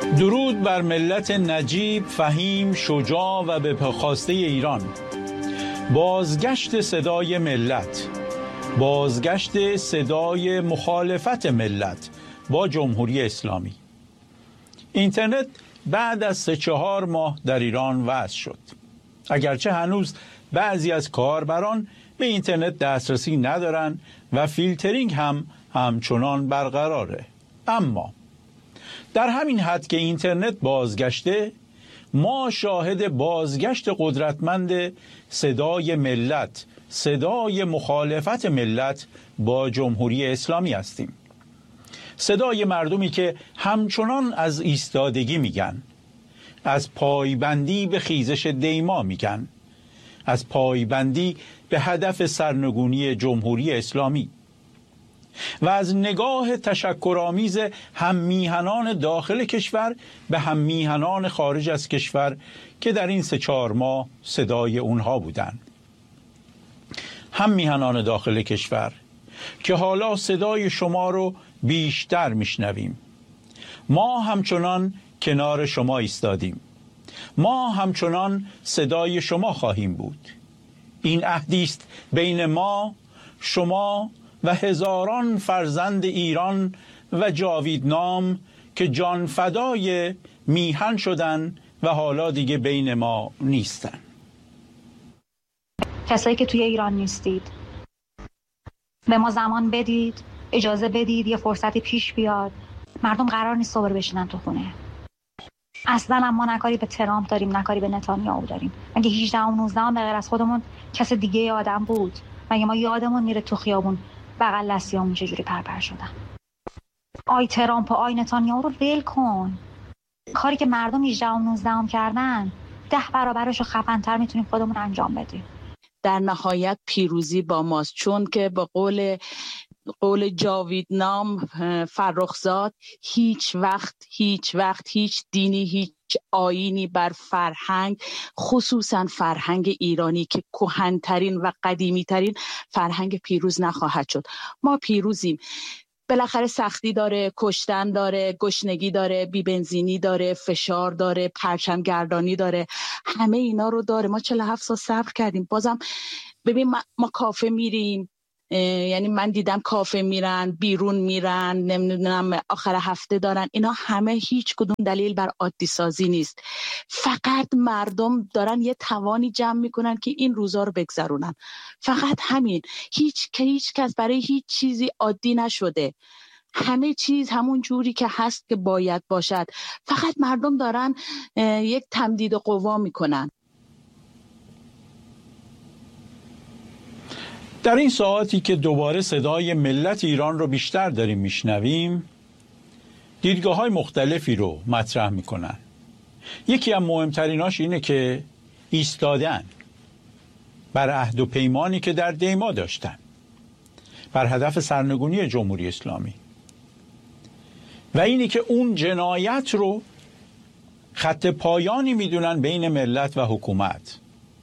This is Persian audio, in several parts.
درود بر ملت نجیب، فهیم، شجاع و به خواسته ایران. بازگشت صدای ملت، بازگشت صدای مخالفت ملت با جمهوری اسلامی. اینترنت بعد از 3-4 ماه در ایران وضع شد. اگرچه هنوز بعضی از کاربران به اینترنت دسترسی ندارن و فیلترینگ هم همچنان برقراره، اما در همین حد که اینترنت بازگشته، ما شاهد بازگشت قدرتمند صدای ملت، صدای مخالفت ملت با جمهوری اسلامی هستیم. صدای مردمی که همچنان از ایستادگی میگن، از پایبندی به خیزش دیما میگن، از پایبندی به هدف سرنگونی جمهوری اسلامی و از نگاه تشکرآمیز هم میهنان داخل کشور به هم میهنان خارج از کشور که در این 3-4 ماه صدای اونها بودند. هم میهنان داخل کشور که حالا صدای شما رو بیشتر میشنویم. ما همچنان کنار شما ایستادیم. ما همچنان صدای شما خواهیم بود. این عهدی است بین ما، شما و هزاران فرزند ایران و جاویدنام که جان فدای میهن شدن و حالا دیگه بین ما نیستن. کسایی که توی ایران نیستید، به ما زمان بدید، اجازه بدید یه فرصتی پیش بیاد. مردم قرار نیست صبر بشینن تو خونه. اصلا هم ما نکاری به ترامپ داریم، نکاری به نتانیاهو داریم. مگه 18 و 19 به غیر از خودمون کس دیگه آدم بود؟ مگه ما یادمون میره تو خیابون بغل دستیامون چجوری پرپر شدن؟ آی ترامپ و آی نتانیاهو رو ول کن. کاری که مردم 18 و 19 کردن 10 برابرش رو خفن‌تر میتونیم خودمون انجام بدیم. در نهایت پیروزی با ماست، چون که به قول جاویدنام فرخزاد هیچ وقت هیچ دینی، هیچ آیینی بر فرهنگ، خصوصا فرهنگ ایرانی که کهن‌ترین و قدیمی‌ترین فرهنگ، پیروز نخواهد شد. ما پیروزیم. بالاخره سختی داره، کشتن داره، گشنگی داره، بی‌بنزینی داره، فشار داره، پرچمگردانی داره، همه اینا رو داره. ما 47 سال صبر کردیم. بازم ببین ما کافه میریم، یعنی من دیدم کافه میرن، بیرون میرن، نمیدونم آخر هفته دارن. اینا همه هیچ کدوم دلیل بر عادی سازی نیست. فقط مردم دارن یه توانی جمع میکنن که این روزا رو بگذرونن. فقط همین. هیچ کس برای هیچ چیزی عادی نشده. همه چیز همون جوری که هست که باید باشد. فقط مردم دارن یک تمدید قوا میکنن. در این ساعاتی که دوباره صدای ملت ایران رو بیشتر داریم میشنویم، دیدگاه‌های مختلفی رو مطرح میکنن. یکی از مهمتریناش اینه که ایستادن بر عهد و پیمانی که در دیما داشتن، بر هدف سرنگونی جمهوری اسلامی، و اینی که اون جنایت رو خط پایانی میدونن بین ملت و حکومت.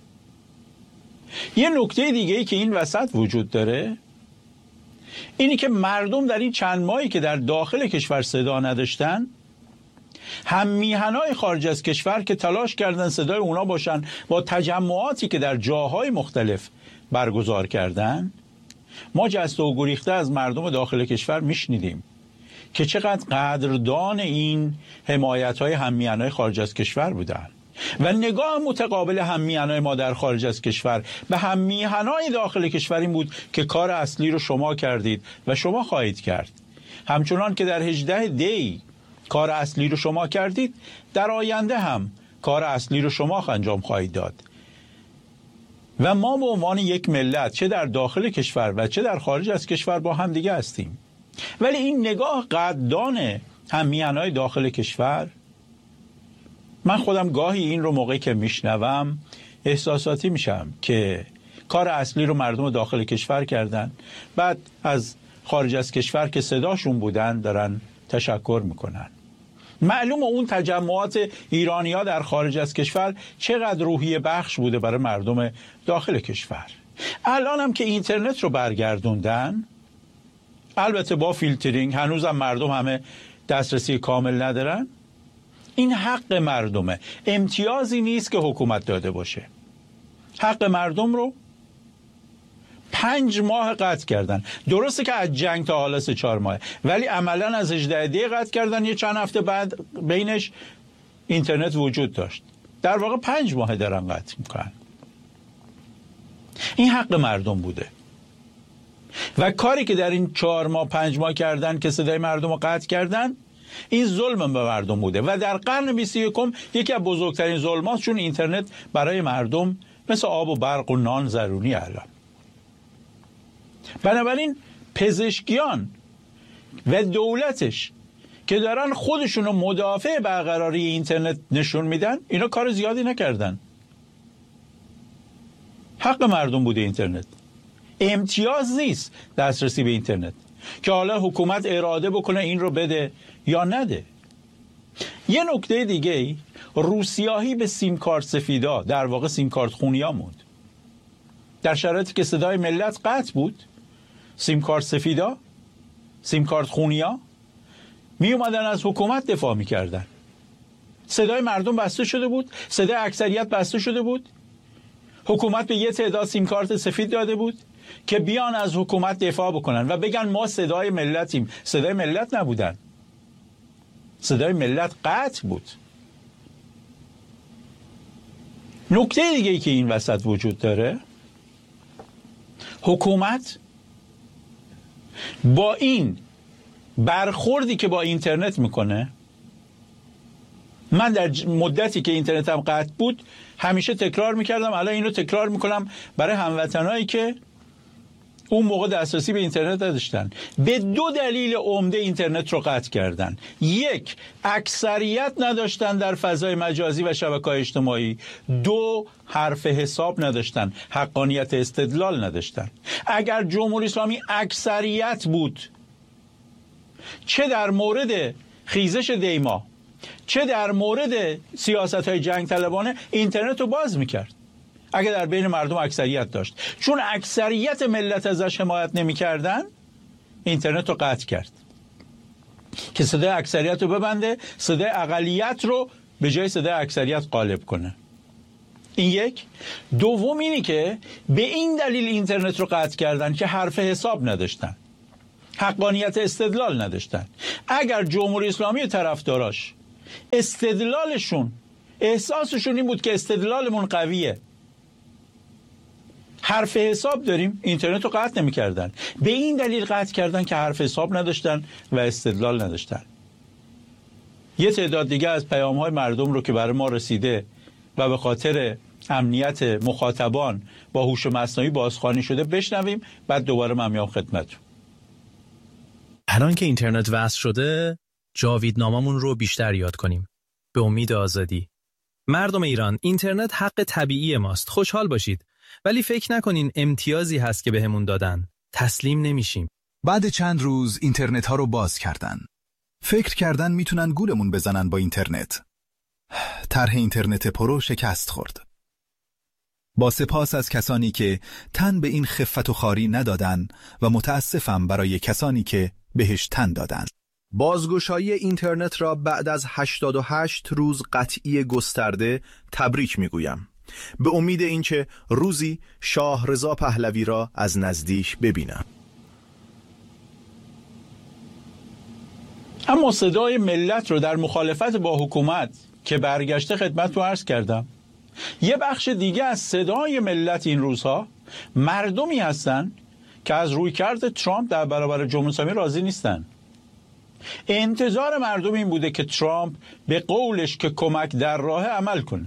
یه نکته دیگه ای که این وسط وجود داره اینی که مردم در این چند ماهی که در داخل کشور صدا نداشتن، هم میهنای خارج از کشور که تلاش کردن صدای اونا باشن با تجمعاتی که در جاهای مختلف برگزار کردن، ما جسته و گریخته از مردم داخل کشور میشنیدیم که چقدر قدردان این حمایت‌های هم میهنای خارج از کشور بودن و نگاه متقابل هم میهنای ما در خارج از کشور به هم میهنای داخل کشور این بود که کار اصلی رو شما کردید و شما خواهید کرد. همچنان که در 18 دی کار اصلی رو شما کردید، در آینده هم کار اصلی رو شما انجام خواهید داد. و ما به عنوان یک ملت چه در داخل کشور و چه در خارج از کشور با هم دیگه هستیم. ولی این نگاه قدردان هم میهنای داخل کشور، من خودم گاهی این رو موقعی که میشنوم احساساتی میشم که کار اصلی رو مردم داخل کشور کردن، بعد از خارج از کشور که صداشون بودن دارن تشکر میکنن. معلومه اون تجمعات ایرانی‌ها در خارج از کشور چقدر روحیه بخش بوده برای مردم داخل کشور. الان هم که اینترنت رو برگردوندن، البته با فیلترینگ، هنوزم مردم همه دسترسی کامل ندارن، این حق مردمه، امتیازی نیست که حکومت داده باشه. حق مردم رو 5 ماه قطع کردن. درسته که از جنگ تا حالا 3-4 ماه، ولی عملا از 18 دی قطع کردن. یه چند هفته بعد بینش اینترنت وجود داشت. در واقع 5 ماه دارن قطع میکنن. این حق مردم بوده و کاری که در این 4 ماه 5 ماه کردن که صدای مردم رو قطع کردن، این ظلم به مردم بوده و در قرن 21 یکی از بزرگترین ظلمات، چون اینترنت برای مردم مثل آب و برق و نان ضروری الان. بنابراین پزشکیان و دولتش که دارن خودشون رو مدافع برقراری اینترنت نشون میدن، اینا کار زیادی نکردن. حق مردم بوده اینترنت، امتیاز نیست دسترسی به اینترنت که حالا حکومت اراده بکنه این رو بده یا نده. یه نکته دیگه، روسیاهی به سیم کارت سفیدا، در واقع سیم کارت خونیا موند. در شرایطی که صدای ملت قطع بود، سیم کارت سفیدا، سیم کارت خونیا می اومدن از حکومت دفاع می کردن. صدای مردم بسته شده بود، صدای اکثریت بسته شده بود. حکومت به یه تعداد سیم کارت سفید داده بود که بیان از حکومت دفاع بکنن و بگن ما صدای ملتیم. صدای ملت نبودن، صدای ملت قطع بود. نکته دیگه ای که این وسط وجود داره، حکومت با این برخوردی که با اینترنت میکنه، من در مدتی که اینترنتم قطع بود همیشه تکرار میکردم، الان اینو تکرار میکنم برای هموطنایی که اون موقع دسترسی به اینترنت نداشتن. به 2 دلیل عمده اینترنت رو قطع کردن. 1، اکثریت نداشتن در فضای مجازی و شبکه‌های اجتماعی. 2، حرف حساب نداشتن، حقانیت استدلال نداشتن. اگر جمهوری اسلامی اکثریت بود، چه در مورد خیزش دیما چه در مورد سیاست‌های جنگ طلبانه، اینترنت رو باز میکرد. اگر در بین مردم اکثریت داشت، چون اکثریت ملت ازش حمایت نمی‌کردن، اینترنت رو قطع کرد که صدای اکثریت رو ببنده، صدای اقلیت رو به جای صدای اکثریت غالب کنه. این 1. دوم اینی که به این دلیل اینترنت رو قطع کردن که حرف حساب نداشتن، حقانیت استدلال نداشتن. اگر جمهوری اسلامی طرفداراش استدلالشون، احساسشون این بود که استدلالمون قویه، حرف حساب داریم، اینترنت رو قطع نمی کردن. به این دلیل قطع کردن که حرف حساب نداشتن و استدلال نداشتن. یه تعداد دیگه از پیام‌های مردم رو که برای ما رسیده و به خاطر امنیت مخاطبان با هوش مصنوعی بازخوانی شده بشنویم، بعد دوباره من میام خدمتتون. الان که اینترنت وصل شده، جاویدناممون رو بیشتر یاد کنیم. به امید آزادی. مردم ایران، اینترنت حق طبیعی ماست. خوشحال باشید. ولی فکر نکنین امتیازی هست که بهمون دادن. تسلیم نمیشیم. بعد چند روز اینترنت ها رو باز کردن. فکر کردن میتونن گولمون بزنن با اینترنت. طرح اینترنت پرو شکست خورد. با سپاس از کسانی که تن به این خفت و خواری ندادن و متاسفم برای کسانی که بهش تن دادن. بازگشایی اینترنت را بعد از 88 روز قطعی گسترده تبریک میگویم، به امید اینکه روزی شاه رضا پهلوی را از نزدیک ببینم. اما صدای ملت رو در مخالفت با حکومت که برگشته خدمت رو عرض کردم. یه بخش دیگه از صدای ملت این روزها مردمی هستن که از رویکرد ترامپ در برابر جمهوری اسلامی راضی نیستن. انتظار مردم این بوده که ترامپ به قولش که کمک در راه عمل کنه.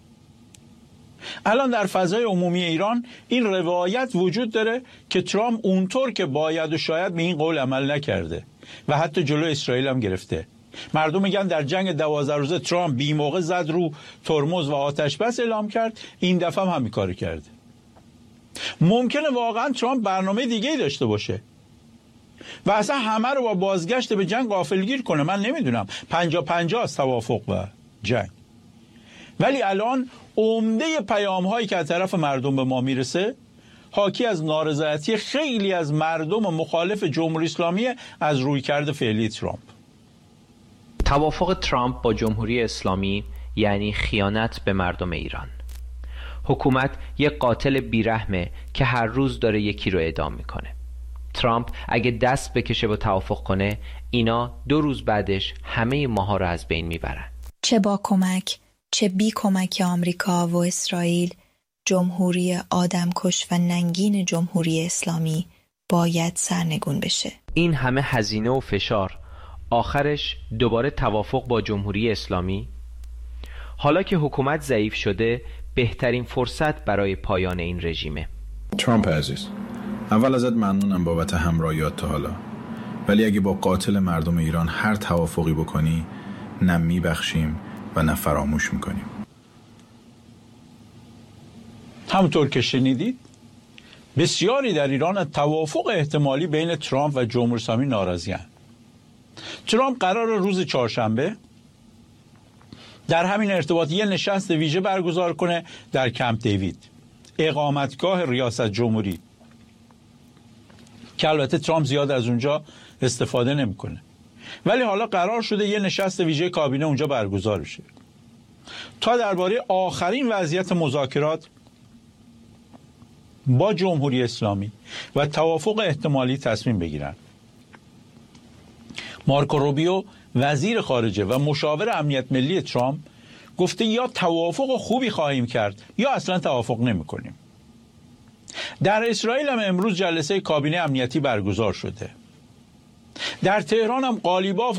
الان در فضای عمومی ایران این روایت وجود داره که ترامپ اونطور که باید و شاید به این قول عمل نکرده و حتی جلو اسرائیل هم گرفته. مردم میگن در جنگ 12 روزه ترامپ بی موقع زد رو ترمز و آتش بس اعلام کرد، این دفعه هم همین کارو کرده. ممکنه واقعا ترامپ برنامه دیگه‌ای داشته باشه و اصلا همه رو با بازگشت به جنگ غافلگیر کنه. من نمیدونم، 50-50 است توافق و جنگ. ولی الان عمده پیام‌هایی که از طرف مردم به ما میرسه حاکی از نارضایتی خیلی از مردم مخالف جمهوری اسلامی از رویکرد فعلی ترامپ. توافق ترامپ با جمهوری اسلامی یعنی خیانت به مردم ایران. حکومت یک قاتل بیرحمه که هر روز داره یکی رو اعدام میکنه. ترامپ اگه دست بکشه با توافق کنه، اینا 2 روز بعدش همه ماها رو از بین میبرن. چه با کمک چه بی کمک آمریکا و اسرائیل، جمهوری آدمکش و ننگین جمهوری اسلامی باید سرنگون بشه. این همه هزینه و فشار، آخرش دوباره توافق با جمهوری اسلامی؟ حالا که حکومت ضعیف شده، بهترین فرصت برای پایان این رژیمه. ترامپ عزیز، اول ازت ممنونم بابت همراهیات تا حالا، ولی اگه با قاتل مردم ایران هر توافقی بکنی، نه میبخشیم و نه فراموش میکنیم. همونطور که شنیدید، بسیاری در ایران از توافق احتمالی بین ترامپ و جمهوری اسلامی ناراضی‌اند. ترامپ قرار روز چهارشنبه در همین ارتباط یه نشست ویژه برگزار کنه در کمپ دیوید، اقامتگاه ریاست جمهوری، که البته ترامپ زیاد از اونجا استفاده نمیکنه. ولی حالا قرار شده یه نشست ویژه کابینه اونجا برگزار بشه تا درباره آخرین وضعیت مذاکرات با جمهوری اسلامی و توافق احتمالی تصمیم بگیرن. مارکو روبیو، وزیر خارجه و مشاور امنیت ملی ترامپ، گفته یا توافق خوبی خواهیم کرد یا اصلا توافق نمی کنیم. در اسرائیل هم امروز جلسه کابینه امنیتی برگزار شده. در تهران هم قالیباف